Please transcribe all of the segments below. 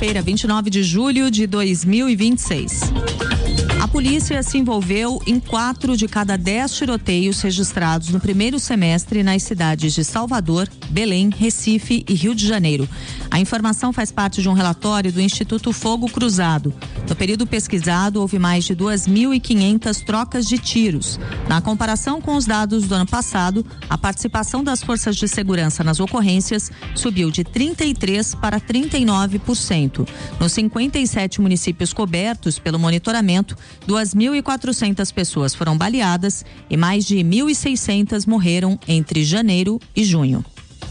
segunda-feira, 29 de julho de 2026. A polícia se envolveu em 4 de cada 10 tiroteios registrados no primeiro semestre nas cidades de Salvador, Belém, Recife e Rio de Janeiro. A informação faz parte de um relatório do Instituto Fogo Cruzado. No período pesquisado, houve mais de 2.500 trocas de tiros. Na comparação com os dados do ano passado, a participação das forças de segurança nas ocorrências subiu de 33% para 39%. Nos 57 municípios cobertos pelo monitoramento, 2.400 pessoas foram baleadas e mais de 1.600 morreram entre janeiro e junho.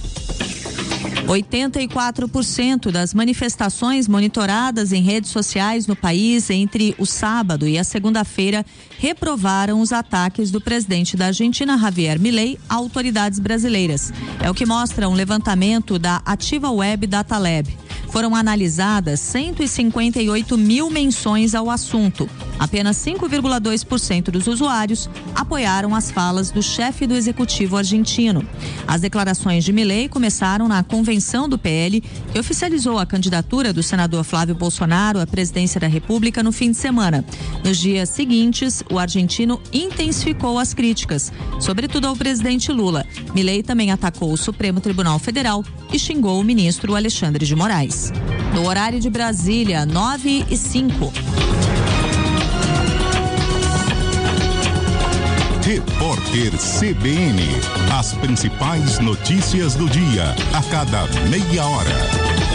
84% das manifestações monitoradas em redes sociais no país entre o sábado e a segunda-feira reprovaram os ataques do presidente da Argentina, Javier Milei, a autoridades brasileiras. É o que mostra um levantamento da Ativa Web Data Lab. Foram analisadas 158 mil menções ao assunto. Apenas 5,2% dos usuários apoiaram as falas do chefe do executivo argentino. As declarações de Milei começaram na convenção do PL, que oficializou a candidatura do senador Flávio Bolsonaro à presidência da República no fim de semana. Nos dias seguintes, o argentino intensificou as críticas, sobretudo ao presidente Lula. Milei também atacou o Supremo Tribunal Federal e xingou o ministro Alexandre de Moraes. No horário de Brasília, 9h05. Repórter CBN. As principais notícias do dia, a cada meia hora.